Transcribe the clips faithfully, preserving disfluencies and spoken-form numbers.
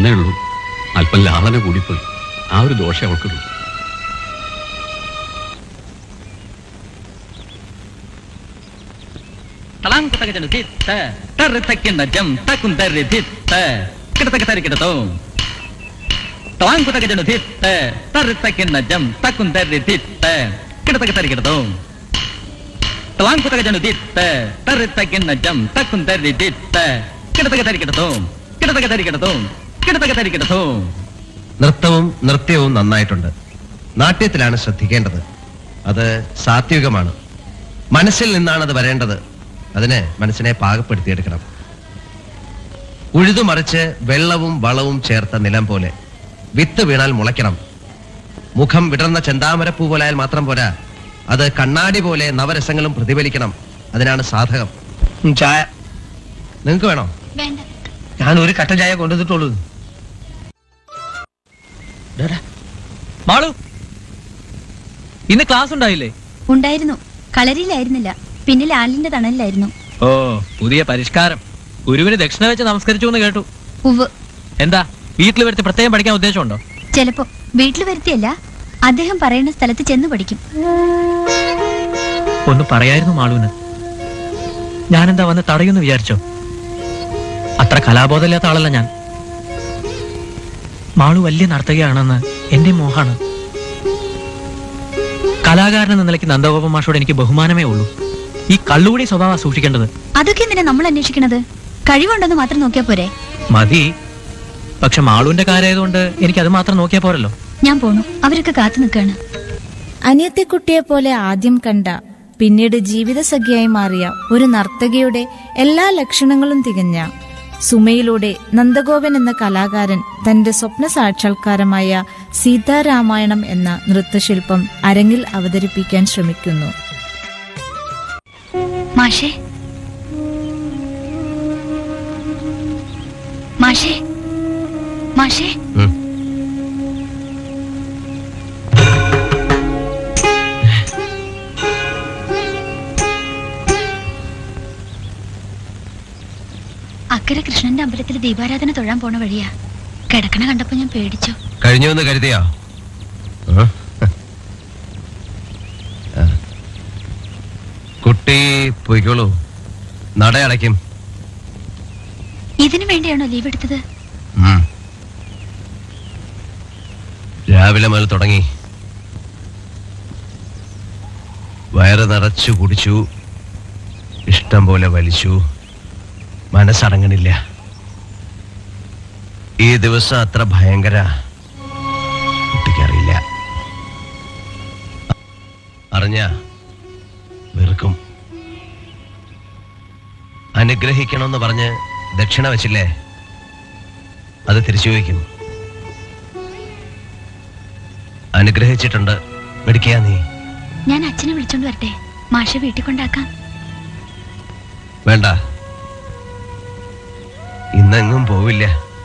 ഒന്നേ ഉള്ളൂ, അല്പം ലാളന കൂടിപ്പോയി. ആ ഒരു ദോഷം അവൾക്കുള്ളൂ. നൃത്തവും നൃത്യവും നന്നായിട്ടുണ്ട്. നാട്യത്തിലാണ് ശ്രദ്ധിക്കേണ്ടത്. അത് സാത്വികമാണ്. മനസ്സിൽ നിന്നാണ് അത് വരേണ്ടത്. അതിന് മനസ്സിനെ പാകപ്പെടുത്തിയെടുക്കണം. ഉഴുതുമറിച്ച് വെള്ളവും വളവും ചേർത്ത നിലം പോലെ വിത്ത് വീണാൽ മുളയ്ക്കണം. മുഖം വിടർന്ന ചെന്താമരപ്പൂ പോലായാൽ മാത്രം പോരാ, അത് കണ്ണാടി പോലെ നവരസങ്ങളും പ്രതിഫലിക്കണം. അതിനാണ് സാധകം. ചായ നിങ്ങൾക്ക് വേണോ? ഞാൻ ഒരു കട്ട ചായ കൊണ്ടുവന്നിട്ടുള്ളൂ. മാളു, ഇന്ന് ക്ലാസ് ഉണ്ടായില്ലേ? ഉണ്ടായിരുന്നു. കളരിയിലായിരുന്നില്ല, പിന്നിൽ ആലിന്റെ തണലിലായിരുന്നു. ഓ, പുതിയ പരിഷ്കാരം. ഗുരുവിന് ദക്ഷിണ വെച്ച് നമസ്കരിച്ചു എന്ന് കേട്ടു. ഉവ്വ്. എന്താ, വീട്ടിൽ വരുത്തി പ്രത്യേകം പഠിക്കാൻ ഉദ്ദേശമുണ്ടോ? ചിലപ്പോ. വീട്ടിൽ വരുത്തിയല്ല, അദ്ദേഹം പറയുന്ന സ്ഥലത്ത് ചെന്ന് പഠിക്കും. ഒന്ന് പറയായിരുന്നു മാളുവിന്. ഞാനെന്താ വന്ന് തടയുമെന്ന് വിചാരിച്ചോ? അത്ര കലാബോധമില്ലാത്ത ആളല്ല ഞാൻ. മാളു വലിയ നർത്തകിയാണെന്ന് എന്റെ മോഹാണ്. കലാകാരൻ എന്ന നിലയ്ക്ക് നന്ദഗോപ മാഷോട് എനിക്ക് ബഹുമാനമേ ഉള്ളൂ. ഈ കള്ളുകൂടി സ്വഭാവം സൂക്ഷിക്കേണ്ടത്. അതൊക്കെ എന്തിനാ നമ്മൾ അന്വേഷിക്കണത്? കഴിവുണ്ടെന്ന് മാത്രം നോക്കിയാ പോരെ? മതി. പക്ഷെ മാളുവിന്റെ കാര്യമായതുകൊണ്ട് എനിക്ക് അത് മാത്രം നോക്കിയാ പോരല്ലോ. ഞാൻ പോണു, അവരൊക്കെ കാത്തു നിൽക്കാണ്. അനിയത്തിക്കുട്ടിയെ പോലെ ആദ്യം കണ്ട, പിന്നീട് ജീവിതസഖിയായി മാറിയ ഒരു നർത്തകിയുടെ എല്ലാ ലക്ഷണങ്ങളും തികഞ്ഞ സുമയിലൂടെ നന്ദഗോപൻ എന്ന കലാകാരൻ തന്റെ സ്വപ്ന സാക്ഷാത്കാരമായ സീതാരാമായണം എന്ന നൃത്തശില്പം അരങ്ങിൽ അവതരിപ്പിക്കാൻ ശ്രമിക്കുന്നു. മാഷേ, മാഷേ, മാഷേ. അക്കരെ കൃഷ്ണന്റെ അമ്പലത്തിൽ ദീപാരാധന തൊഴാൻ പോണ വഴിയാ. കിടക്കണ കണ്ടപ്പോ ഞാൻ പേടിച്ചു. കഴിഞ്ഞു എന്ന് കരുതിയോ? കുട്ടി പോയിക്കോളൂ, നട അടയ്ക്കും. ഇതിനു വേണ്ടിയാണോ ലീവ് എടുത്തത്? രാവിലെ മുതൽ തുടങ്ങി. വയറ് നിറച്ചു കുടിച്ചു, ഇഷ്ടം പോലെ വലിച്ചു, മനസ്സടങ്ങണില്ല. ഈ ദിവസം അത്ര ഭയങ്കര കുട്ടിക്കറിയില്ല. അറിഞ്ഞ വെറുക്കും. അനുഗ്രഹിക്കണമെന്ന് പറഞ്ഞ് ദക്ഷിണ വെച്ചില്ലേ, അത് തിരിച്ചു വയ്ക്കും. അനുഗ്രഹിച്ചിട്ടുണ്ട്, മെടിക്കാ നീ. ഞാൻ അച്ഛനെ വിളിച്ചോണ്ട് വരട്ടെ? മാഷെ വീട്ടിൽ കൊണ്ടാക്കാം. വേണ്ട, ഇന്നെങ്ങും പോവില്ല.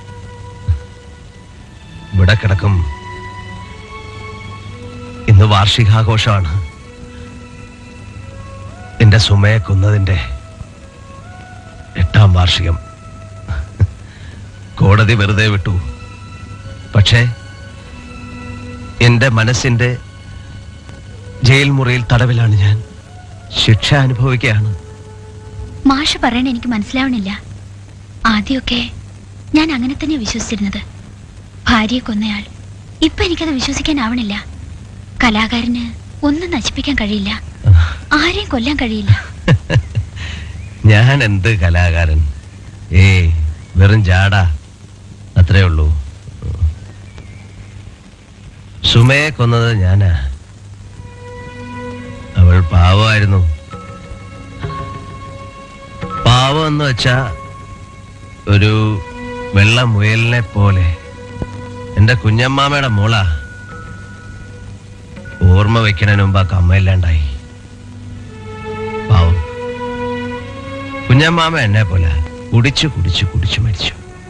ഇവിടെ കിടക്കും. ഇന്ന് വാർഷികാഘോഷമാണ്. എന്റെ സുമയെ കൊന്നതിന്റെ എട്ടാം വാർഷികം. കോടതി വെറുതെ വിട്ടു. പക്ഷേ എന്റെ മനസ്സിന്റെ ജയിൽ മുറിയിൽ തടവിലാണ് ഞാൻ. ശിക്ഷ അനുഭവിക്കുകയാണ്. മാഷ് പറയണ എനിക്ക് മനസ്സിലാവണില്ല. ആദ്യമൊക്കെ ഞാൻ അങ്ങനെ തന്നെ വിശ്വസിച്ചിരുന്നത്. ഭാര്യയെ കൊന്നയാൾ. ഇപ്പൊ എനിക്കത് വിശ്വസിക്കാനാവണില്ല. കലാകാരന് ഒന്നും നശിപ്പിക്കാൻ കഴിയില്ല, ആരെയും കൊല്ലാൻ കഴിയില്ല. ഞാൻ എന്ത് കലാകാരൻ? ഏയ്, വെറും ജാട, അത്രേ ഉള്ളൂ. സുമയെ കൊന്നത് ഞാനാ. അവൾ പാവമായിരുന്നു. പാവം എന്ന് വെച്ചാ ഒരു വെള്ള മുയലിനെ പോലെ. എന്റെ കുഞ്ഞമ്മാമയുടെ മോളാ. ഓർമ്മ വെക്കണതിന് മുമ്പ് ആ കമ്മയില്ലാണ്ടായി. പാവം. കുഞ്ഞമ്മാമ എന്നെ പോലെ കുടിച്ചു കുടിച്ചു കുടിച്ചു മരിച്ചു.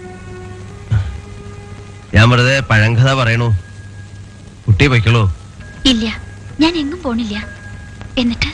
ഞാൻ വെറുതെ പഴങ്കഥ പറയണു. കുട്ടി പൊയ്ക്കോളൂ. ഇല്ല, ഞാൻ എങ്ങും പോണില്ല. എന്നിട്ട്